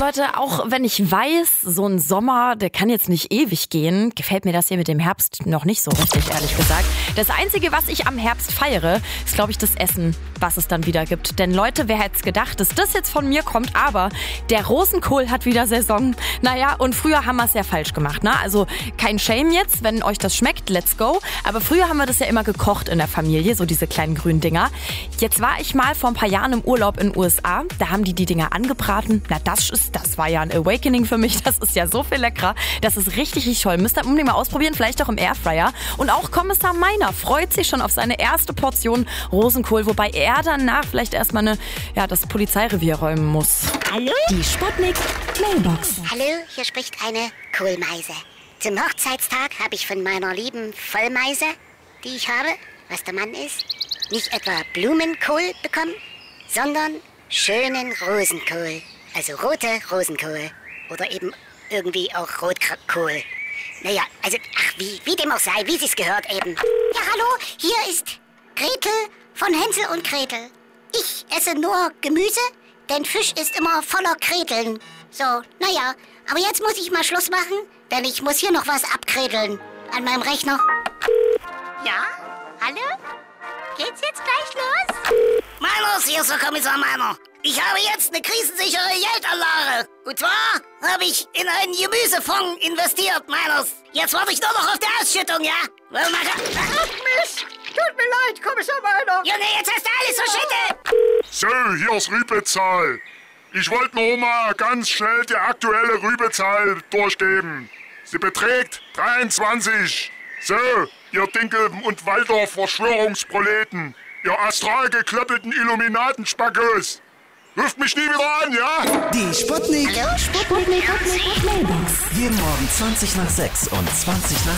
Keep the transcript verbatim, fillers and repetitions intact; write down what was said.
Leute, auch wenn ich weiß, so ein Sommer, der kann jetzt nicht ewig gehen, gefällt mir das hier mit dem Herbst noch nicht so richtig, ehrlich gesagt. Das Einzige, was ich am Herbst feiere, ist, glaube ich, das Essen, was es dann wieder gibt. Denn Leute, wer hätte es gedacht, dass das jetzt von mir kommt, aber der Rosenkohl hat wieder Saison. Naja, und früher haben wir es ja falsch gemacht, ne? Also kein Shame jetzt, wenn euch das schmeckt, let's go. Aber früher haben wir das ja immer gekocht in der Familie, so diese kleinen grünen Dinger. Jetzt war ich mal vor ein paar Jahren im Urlaub in den U S A, da haben die die Dinger angebraten. Na, das ist, das war ja ein Awakening für mich. Das ist ja so viel leckerer. Das ist richtig, richtig toll. Müsst ihr unbedingt mal ausprobieren, vielleicht auch im Airfryer. Und auch Kommissar Meiner freut sich schon auf seine erste Portion Rosenkohl, wobei er danach vielleicht erstmal eine, ja, das Polizeirevier räumen muss. Hallo? Die Sputnik Mailbox. Hallo, hier spricht eine Kohlmeise. Zum Hochzeitstag habe ich von meiner lieben Vollmeise, die ich habe, was der Mann ist, nicht etwa Blumenkohl bekommen, sondern schönen Rosenkohl. Also rote Rosenkohl. Oder eben irgendwie auch Rotkohl. Naja, also, ach, wie, wie dem auch sei, wie sich's gehört eben. Ja, hallo, hier ist Gretel von Hänsel und Gretel. Ich esse nur Gemüse, denn Fisch ist immer voller Kreteln. So, naja, aber jetzt muss ich mal Schluss machen, denn ich muss hier noch was abkreteln an meinem Rechner. Ja? Hallo? Geht's jetzt gleich los? Meiners, hier ist der Kommissar Meiner. Ich habe jetzt eine krisensichere Geldanlage. Und zwar habe ich in einen Gemüsefonds investiert, Meiners. Jetzt warte ich nur noch auf die Ausschüttung, ja? Ach, Mist! Tut mir leid, Kommissar Meiner. ja, nee, jetzt hast du alles verschüttet. So, hier ist Rübezahl. Ich wollte nur mal ganz schnell die aktuelle Rübezahl durchgeben. Sie beträgt dreiundzwanzig. So, ihr Dinkel- und Waldorf-Verschwörungsproleten. Ihr astral geklöppelten Illuminatenspackos. Ruft mich nie wieder an, ja? Die Sputnik Hallo, Sputnik Mailbox. Jeden Morgen zwanzig nach sechs und zwanzig nach